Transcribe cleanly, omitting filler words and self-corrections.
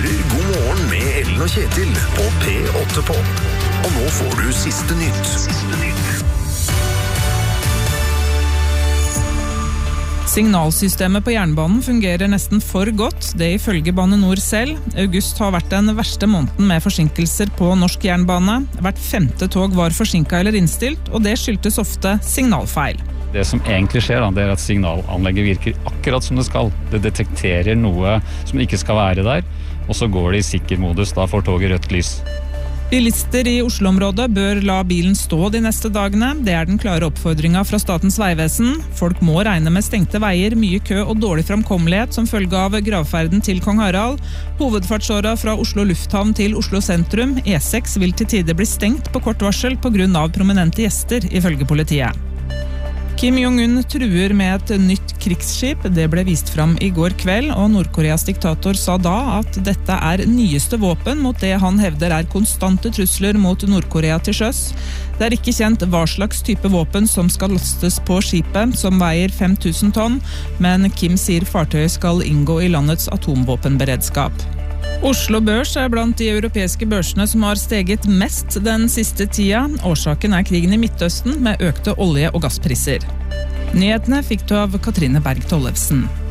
hører God morgen med Ellen og Kjetil på P8 Pop. Og nå får du siste nytt. Signalsystemet på jernbanen fungerer nesten for godt, det ifølge Bane Nor selv. August har vært den verste måneden med forsinkelser på norsk jernbane. Hvert 5. tog var forsinket eller innstilt, og det skyldtes ofte signalfeil. Det som egentlig skjer, det at signalanlegget virker akkurat som det skal. Det detekterer noe som ikke skal være der, og så går det i sikker modus, da får toget rødt lys. Bilister i Oslo-området bør la bilen stå de neste dagene. Det er den klare oppfordringen fra Statens vegvesen. Folk må regne med stengte veier, mye kø og dårlig framkommelighet som følge av gravferden til Kong Harald. Hovedfartsåra fra Oslo Lufthavn til Oslo sentrum, E6, vil til tider bli stengt på kort varsel på grunn av prominente gjester, ifølge politiet. Kim Jong-un truer med et nytt krigsskip. Det ble vist fram i går kveld, og Nordkoreas diktator sa da at dette er nyeste våpen mot det han hevder er konstante trusler mot Nordkorea til sjøs. Det er ikke kjent hva slags type våpen som skal lastes på skipet, som veier 5000 tonn, men Kim sier fartøyet skal inngå i landets atomvåpenberedskap. Oslo Børs er blant de europeiske børsene som har steget mest den siste tida. Årsaken er krigen i Midtøsten med økte olje- og gasspriser. Nyhetene fikk du av Katrine Berg Tollefsen.